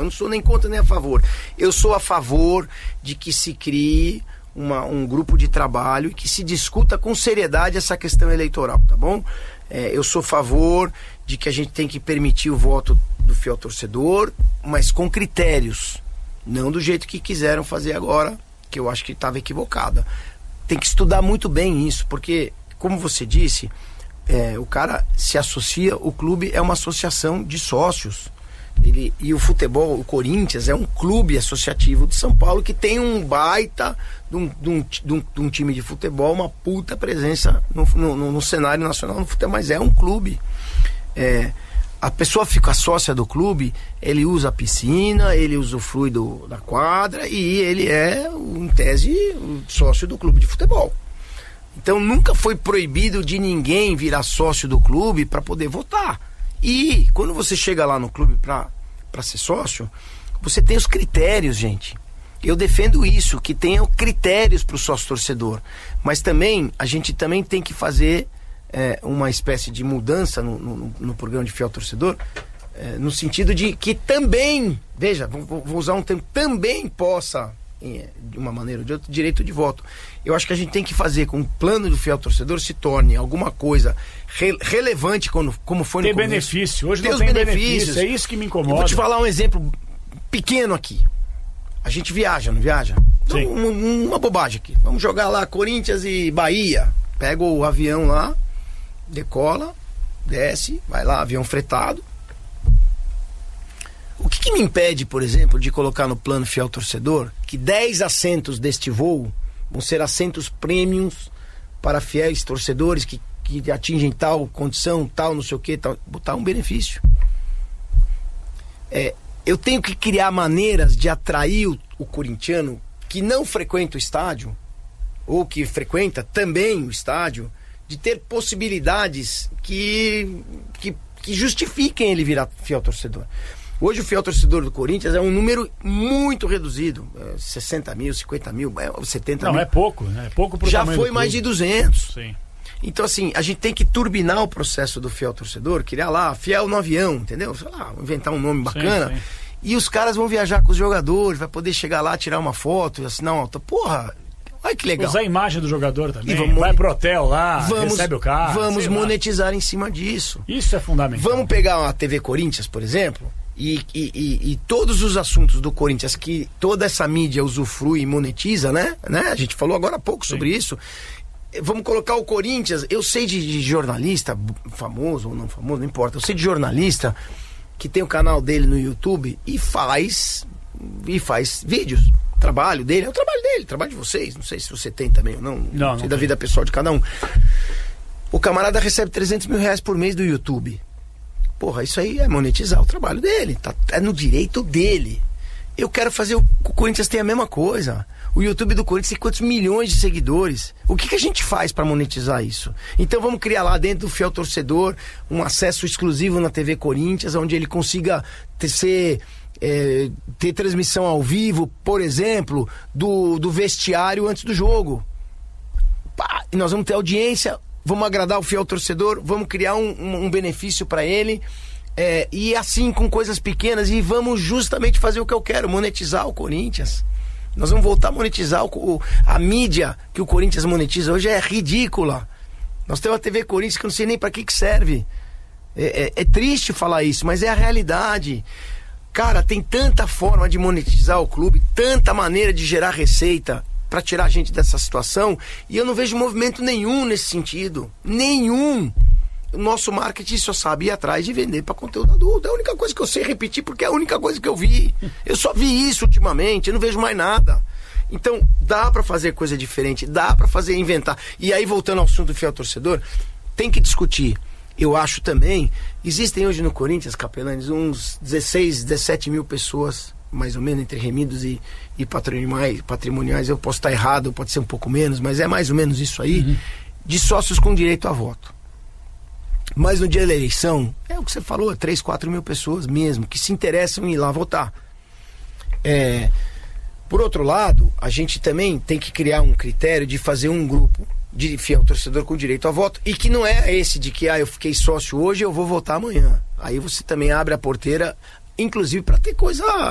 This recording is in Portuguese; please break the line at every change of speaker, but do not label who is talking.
Eu não sou nem contra nem a favor. Eu sou a favor de que se crie um grupo de trabalho e que se discuta com seriedade essa questão eleitoral, tá bom? Eu sou a favor de que a gente tem que permitir o voto do fiel torcedor, mas com critérios, não do jeito que quiseram fazer agora, que eu acho que estava equivocada. Tem que estudar muito bem isso, porque, como você disse, o cara se associa, o clube é uma associação de sócios. E o futebol, o Corinthians, é um clube associativo de São Paulo que tem um baita de um time de futebol, uma puta presença no cenário nacional no futebol, mas é um clube. A pessoa fica sócia do clube, ele usa a piscina, ele usufrui da quadra e ele é, em tese, sócio do clube de futebol. Então nunca foi proibido de ninguém virar sócio do clube para poder votar. E quando você chega lá no clube para ser sócio, você tem os critérios, gente. Eu defendo isso, que tenham critérios para o sócio torcedor. Mas também, a gente também tem que fazer uma espécie de mudança no programa de fiel torcedor, no sentido de que também, veja, vou usar um termo, também possa, de uma maneira ou de outra, direito de voto. Eu acho que a gente tem que fazer com que o plano do fiel torcedor se torne alguma coisa relevante, como foi no
começo. Tem benefício, hoje não tem benefício, é isso que me incomoda.
Eu vou te falar um exemplo pequeno aqui. A gente viaja, não viaja? Então, uma bobagem aqui. Vamos jogar lá Corinthians e Bahia. Pega o avião lá, decola, desce, vai lá, avião fretado. O que me impede, por exemplo, de colocar no plano fiel torcedor que 10 assentos deste voo vão ser assentos premiums para fiéis torcedores que atingem tal condição, tal não sei o que, tal, botar um benefício. Eu tenho que criar maneiras de atrair o corintiano que não frequenta o estádio, ou que frequenta também o estádio, de ter possibilidades que justifiquem ele virar fiel torcedor. Hoje o fiel torcedor do Corinthians é um número muito reduzido, 60 mil, 50 mil, 70 mil.
Não, é pouco, né? É pouco pro
já foi mais de 200.
Sim.
Então, assim, a gente tem que turbinar o processo do fiel torcedor, criar lá, fiel no avião, entendeu? Sei lá, inventar um nome bacana. Sim, sim. E os caras vão viajar com os jogadores, vai poder chegar lá, tirar uma foto, assinar uma auto. Porra, olha que legal.
Usar a imagem do jogador também, vai pro hotel lá, recebe o carro.
Vamos monetizar em cima disso.
Isso é fundamental.
Vamos pegar a TV Corinthians, por exemplo, e todos os assuntos do Corinthians que toda essa mídia usufrui e monetiza, né? A gente falou agora há pouco sobre isso. Vamos colocar o Corinthians. Eu sei de jornalista, famoso ou não famoso, não importa. Eu sei de jornalista que tem o canal dele no YouTube e faz vídeos. O trabalho dele é o trabalho dele, o trabalho de vocês. Não sei se você tem também ou não sei da vida pessoal de cada um. O camarada recebe 300 mil reais por mês do YouTube. Porra, isso aí é monetizar o trabalho dele, é no direito dele. Eu quero fazer o Corinthians ter a mesma coisa. O YouTube do Corinthians tem quantos milhões de seguidores? O que a gente faz para monetizar isso? Então vamos criar lá dentro do fiel torcedor um acesso exclusivo na TV Corinthians, onde ele consiga ter transmissão ao vivo, por exemplo, do vestiário antes do jogo. E nós vamos ter audiência, vamos agradar o fiel torcedor, vamos criar um benefício para ele, e assim com coisas pequenas, e vamos justamente fazer o que eu quero, monetizar o Corinthians. Nós vamos voltar a monetizar a mídia que o Corinthians monetiza hoje é ridícula. Nós temos a TV Corinthians que eu não sei nem para que serve. É triste falar isso, mas é a realidade. Cara, tem tanta forma de monetizar o clube, tanta maneira de gerar receita para tirar a gente dessa situação, e eu não vejo movimento nenhum nesse sentido. Nenhum. O nosso marketing só sabe ir atrás de vender para conteúdo adulto. É a única coisa que eu sei repetir, porque é a única coisa que eu vi. Eu só vi isso ultimamente, eu não vejo mais nada. Então, dá para fazer coisa diferente, dá para fazer, inventar. E aí, voltando ao assunto do fiel torcedor, tem que discutir. Eu acho também, existem hoje no Corinthians, Capelanes, uns 16, 17 mil pessoas, mais ou menos, entre remidos e patrimoniais. Eu posso estar errado, pode ser um pouco menos, mas é mais ou menos isso aí, de sócios com direito a voto. Mas no dia da eleição, é o que você falou, 3, 4 mil pessoas mesmo, que se interessam em ir lá votar. Por outro lado, a gente também tem que criar um critério de fazer um grupo de fiel torcedor com direito a voto, e que não é esse de que eu fiquei sócio hoje, eu vou votar amanhã. Aí você também abre a porteira, inclusive para ter coisa